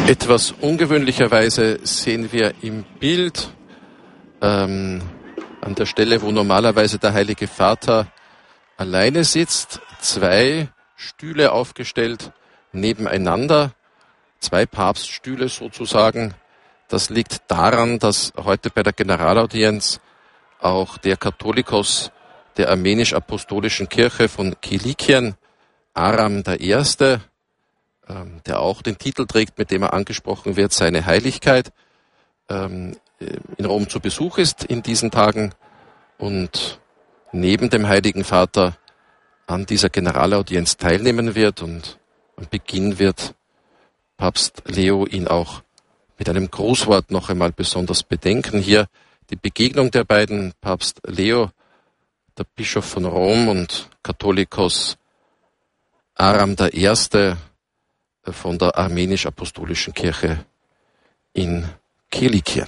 Etwas ungewöhnlicherweise sehen wir im Bild an der Stelle, wo normalerweise der Heilige Vater alleine sitzt, 2 Stühle aufgestellt nebeneinander, 2 Papststühle sozusagen. Das liegt daran, dass heute bei der Generalaudienz auch der Katholikos der Armenisch-Apostolischen Kirche von Kilikien, Aram I., der auch den Titel trägt, mit dem er angesprochen wird, seine Heiligkeit, in Rom zu Besuch ist in diesen Tagen und neben dem Heiligen Vater an dieser Generalaudienz teilnehmen wird, und am Beginn wird Papst Leo ihn auch mit einem Grußwort noch einmal besonders bedenken. Hier die Begegnung der beiden, Papst Leo, der Bischof von Rom, und Katholikos Aram I. von der Armenisch-Apostolischen Kirche in Kilikien.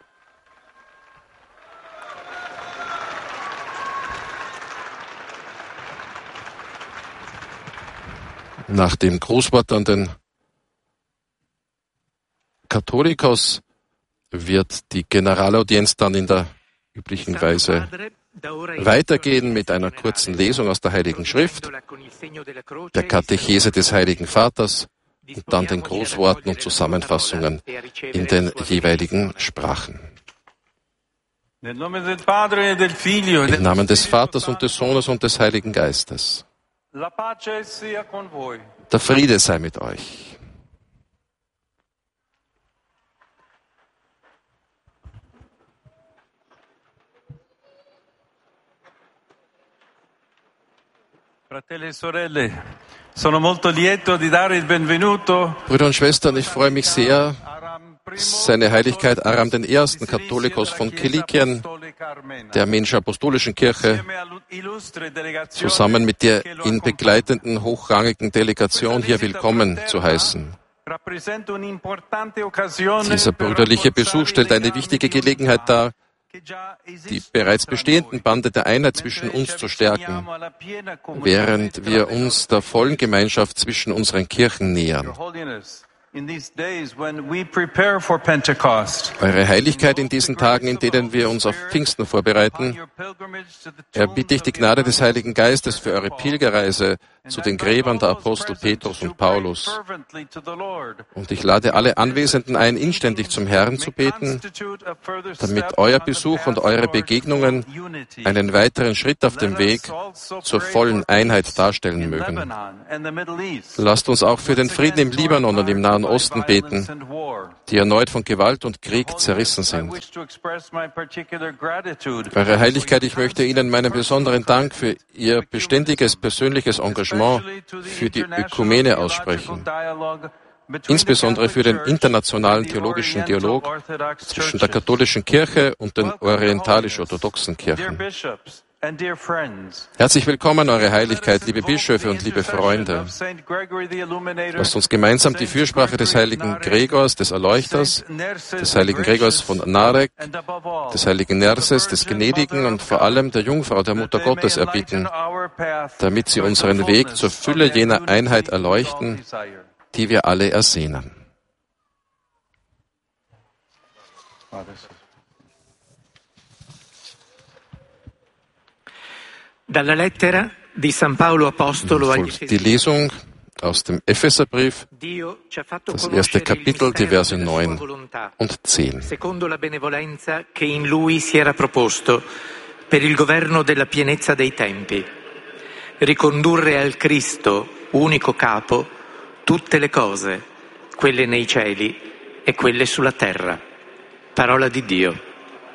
Nach dem Grußwort an den Katholikos wird die Generalaudienz dann in der üblichen Weise weitergehen mit einer kurzen Lesung aus der Heiligen Schrift, der Katechese des Heiligen Vaters und dann den Grußworten und Zusammenfassungen in den jeweiligen Sprachen. Im Namen des Vaters und des Sohnes und des Heiligen Geistes. Der Friede sei mit euch. Fratelli e sorelle, sono molto lieto di dare il benvenuto. Brüder und Schwestern, ich freue mich sehr, seine Heiligkeit Aram I., Katholikos von Kilikien, der Armenisch-Apostolischen Kirche, zusammen mit der ihn begleitenden hochrangigen Delegation hier willkommen zu heißen. Dieser brüderliche Besuch stellt eine wichtige Gelegenheit dar, die bereits bestehenden Bande der Einheit zwischen uns zu stärken, während wir uns der vollen Gemeinschaft zwischen unseren Kirchen nähern. Eure Heiligkeit in diesen Tagen, in denen wir uns auf Pfingsten vorbereiten, erbitte ich die Gnade des Heiligen Geistes für eure Pilgerreise zu den Gräbern der Apostel Petrus und Paulus. Und ich lade alle Anwesenden ein, inständig zum Herrn zu beten, damit euer Besuch und eure Begegnungen einen weiteren Schritt auf dem Weg zur vollen Einheit darstellen mögen. Lasst uns auch für den Frieden im Libanon und im Nahen Osten beten, die erneut von Gewalt und Krieg zerrissen sind. Eure Heiligkeit, ich möchte Ihnen meinen besonderen Dank für Ihr beständiges persönliches Engagement für die Ökumene aussprechen, insbesondere für den internationalen theologischen Dialog zwischen der katholischen Kirche und den orientalisch-orthodoxen Kirchen. Herzlich willkommen, Eure Heiligkeit, liebe Bischöfe und liebe Freunde. Lasst uns gemeinsam die Fürsprache des heiligen Gregors, des Erleuchters, des heiligen Gregors von Narek, des heiligen Nerses, des Gnädigen und vor allem der Jungfrau, der Mutter Gottes, erbitten, damit sie unseren Weg zur Fülle jener Einheit erleuchten, die wir alle ersehnen. Dalla lettera di San Paolo Apostolo agli Efesini. Die Lesung aus dem Epheserbrief, das erste Kapitel, die Verse 9 und 10. Secondo la benevolenza che in lui si era proposto per il governo della pienezza dei tempi, ricondurre al Cristo, unico capo, tutte le cose, quelle nei cieli e quelle sulla terra. Parola di Dio.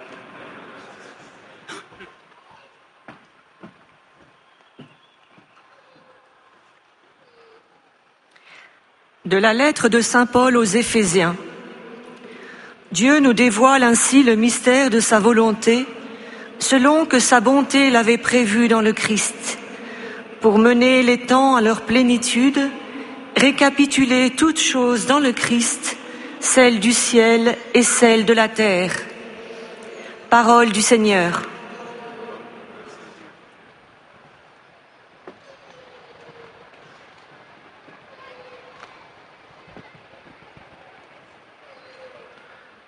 De la lettre de Saint Paul aux Éphésiens. Dieu nous dévoile ainsi le mystère de sa volonté, selon que sa bonté l'avait prévu dans le Christ, pour mener les temps à leur plénitude, récapituler toutes choses dans le Christ, celles du ciel et celles de la terre. Parole du Seigneur.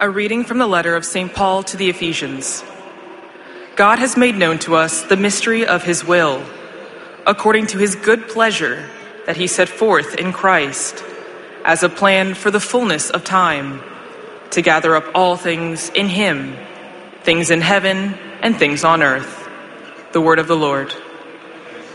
A reading from the letter of St. Paul to the Ephesians. God has made known to us the mystery of his will, according to his good pleasure that he set forth in Christ, as a plan for the fullness of time, to gather up all things in him, things in heaven and things on earth. The word of the Lord.